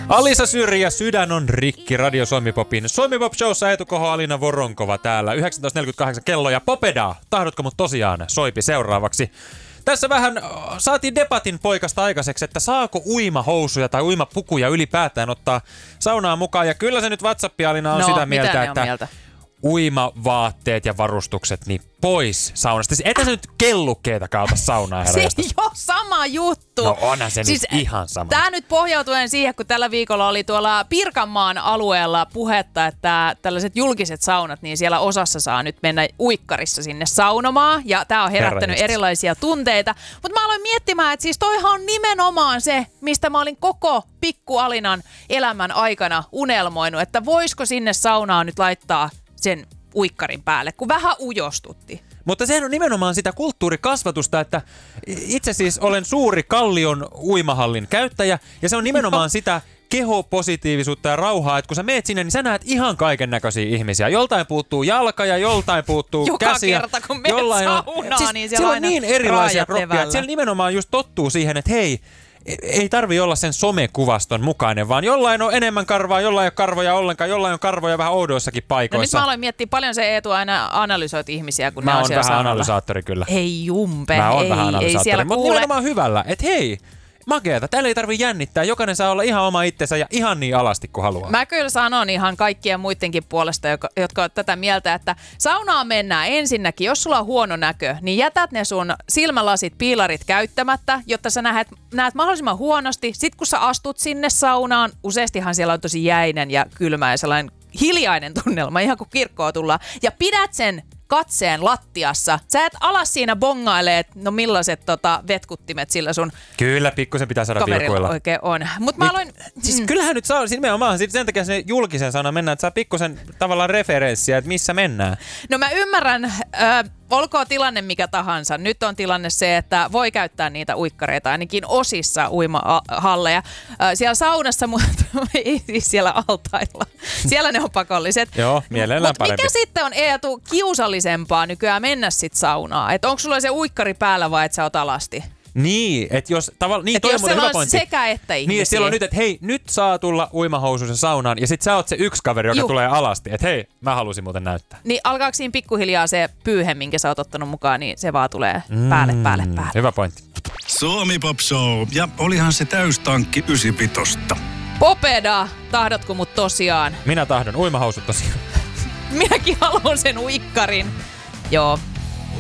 Alisa Syrjä, Sydän on rikki, Radio Suomi-popin. Suomi-pop-showssa Eetu Koho, Alina Voronkova täällä. 19.48 kello ja Popeda, tahdotko mut tosiaan, soipi seuraavaksi. Tässä vähän saatiin debatin poikasta aikaiseksi, että saako uimahousuja tai uimapukuja ylipäätään ottaa saunaan mukaan. Ja kyllä se nyt WhatsApp-Alina on sitä mieltä, että uimavaatteet ja varustukset niin pois saunasta. Siis etä se nyt kellukkeita kautta saunaa herrasta. Se ei ole sama juttu. No onhan se siis nyt ihan sama. Tää nyt pohjautuen siihen, kun tällä viikolla oli tuolla Pirkanmaan alueella puhetta, että tällaiset julkiset saunat, niin siellä osassa saa nyt mennä uikkarissa sinne saunomaan. Ja tää on herättänyt erilaisia tunteita. Mutta mä aloin miettimään, että siis toihan on nimenomaan se, mistä mä olin koko pikku Alinan elämän aikana unelmoinut, että voisiko sinne saunaan nyt laittaa sen uikkarin päälle, kun vähän ujostutti. Mutta sehän on nimenomaan sitä kulttuurikasvatusta, että itse siis olen suuri Kallion uimahallin käyttäjä, ja se on nimenomaan sitä kehopositiivisuutta ja rauhaa, että kun sä meet sinne, niin sä näet ihan kaiken näköisiä ihmisiä. Joltain puuttuu jalka ja joltain puuttuu käsi. Joka kerta, kun menet saunaan, siis niin siellä on niin erilaisia kroppia, että siellä nimenomaan just tottuu siihen, että hei, ei tarvi olla sen somekuvaston mukainen, vaan jollain on enemmän karvaa, jollain ei ole karvoja ollenkaan, jollain on karvoja vähän oudoissakin paikoissa. No nyt mä aloin miettiä, paljon se Eetu aina analysoit ihmisiä, kun mä ne on siellä vähän saunalla. analysaattori kyllä. Hei jumpe, mä oon vähän analysaattori, mutta nimenomaan hyvällä, että hei, makeata, täällä ei tarvitse jännittää, jokainen saa olla ihan oma itsensä ja ihan niin alasti kuin haluaa. Mä kyllä sanon ihan kaikkien muidenkin puolesta, jotka ovat tätä mieltä, että saunaan mennään ensinnäkin, jos sulla on huono näkö, niin jätät ne sun silmälasit, piilarit käyttämättä, jotta sä näet mahdollisimman huonosti. Sitten kun sä astut sinne saunaan, useastihan siellä on tosi jäinen ja kylmä ja sellainen hiljainen tunnelma, ihan kuin kirkkoon tullaan, ja pidät sen katseen lattiassa. Sä et alas siinä bongaile, että no millaiset vetkuttimet sillä sun kyllä, pikkusen pitää saada kaverilla oikein on. Mut mä aloin... Siis kyllähän nyt saa, nimenomaan sen takia sen julkisen sanan mennään, että saa pikkusen tavallaan referenssiä, että missä mennään. No mä ymmärrän, olkoon tilanne mikä tahansa. Nyt on tilanne se, että voi käyttää niitä uikkareita ainakin osissa uimahalleja. Siellä saunassa, mutta ei siis siellä altailla. Siellä ne on pakolliset. Joo, mielellään parempi. Mutta mikä sitten on Eetu kiusallisempaa nykyään mennä sit saunaan? Että onko sulla se uikkari päällä vai et sä oot alasti? Niin, että jos tavallaan... Niin, että jos siellä on sekä että ihmisiä. Niin, siellä on nyt, että hei, nyt saa tulla uimahousuissa saunaan, ja sit sä oot se yksi kaveri, joka tulee alasti. Että hei, mä halusin muuten näyttää. Niin alkaako siinä pikkuhiljaa se pyyhe, minkä sä oot ottanut mukaan, niin se vaan tulee päälle. Hyvä pointti. Suomi Pop Show, ja olihan se täystankki 95. Popeda, tahdotko mut tosiaan? Minä tahdon uimahousut tosiaan. Minäkin haluan sen uikkarin. Joo.